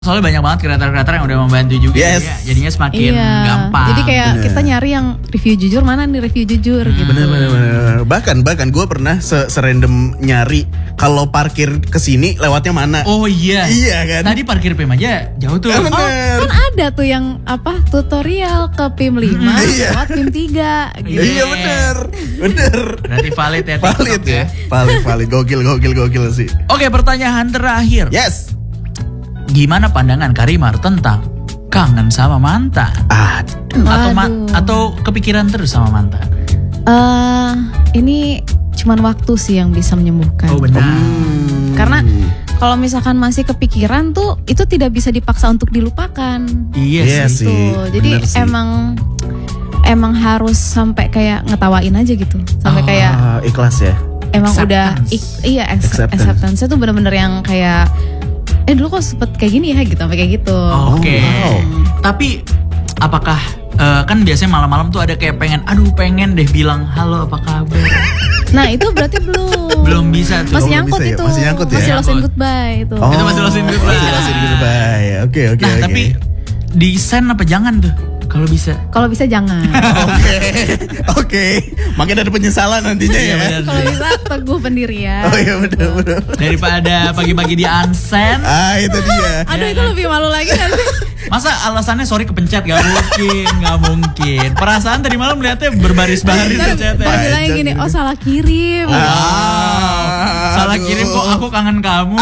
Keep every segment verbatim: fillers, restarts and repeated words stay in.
Soalnya banyak banget kreator-kreator yang udah membantu juga. Yes. Ya, jadinya semakin iya. gampang. Jadi kayak Bener. kita nyari yang review jujur, mana nih review jujur Hmm. gitu. Bener-bener. Bahkan bahkan gue pernah se serandom nyari kalau parkir kesini lewatnya mana. Oh iya. Iya kan? Tadi parkir P I M aja jauh tuh. Eh, Oh, bener. kan ada tuh yang apa tutorial ke P I M lima Iya. lewat P I M tiga gitu. Iya bener. Bener. Berarti valid ya. Valid TikTok ya. Valid valid. Gokil gokil gokil sih. Oke, pertanyaan terakhir. Yes. Gimana pandangan Karimar tentang kangen sama mantan? Aduh. Atau ma- Waduh. atau kepikiran terus sama mantan? Eh, ini cuman waktu sih yang bisa menyembuhkan. Oh benar. Hmm. Karena kalau misalkan masih kepikiran tuh itu tidak bisa dipaksa untuk dilupakan. Iya Iya sih. sih. Tuh. Jadi bener sih. emang emang harus sampai kayak ngetawain aja gitu. Sampai Oh. kayak Ah, ikhlas ya. emang udah Acceptance. ik- iya ex- Acceptance. acceptance itu bener-bener yang kayak eh dulu kok sempet kayak gini ya gitu, sampai kayak gitu. Oke. wow. Tapi apakah eh, kan biasanya malam-malam tuh ada kayak pengen, aduh pengen deh bilang halo apa kabar. Nah itu berarti belum. Belum bisa tuh. Masih Oh, nyangkut bisa ya? itu. Masih nyangkut ya? Masih lost in Nyangkut. goodbye itu. Oh. Itu masih lost in goodbye. Masih lost in goodbye. Oke oke Nah oke. tapi di send apa jangan tuh kalau bisa. Kalau bisa jangan. Oke, oke. Makin ada penyesalan nantinya Iya, ya. benar. Kalau bisa teguh pendirian. Oh iya benar benar. Daripada pagi-pagi di unsend. Ah itu dia. Aduh itu lebih malu lagi kan sih. Masa alasannya sorry kepencet, gak mungkin, gak mungkin. Perasaan tadi malam lihatnya berbaris-baris Ntar chatnya. ntar bilangnya gini, oh salah kirim. Ah, Salah aduh. kirim kok, aku kangen kamu.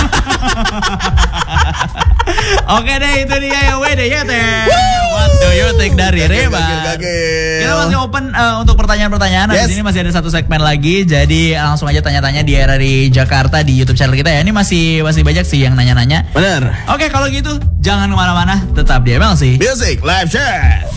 Oke deh, itu dia ya W D Y T. What do you think dari Reba? Gagil, gagil. Kita masih open uh, untuk pertanyaan-pertanyaan. Di Yes. sini masih ada satu segmen lagi. Jadi langsung aja tanya-tanya di era di Jakarta di YouTube channel kita ya. Ini masih masih banyak sih yang nanya-nanya. Bener. Oke, kalau gitu jangan kemana-mana, tetap di M L C. Music live chat.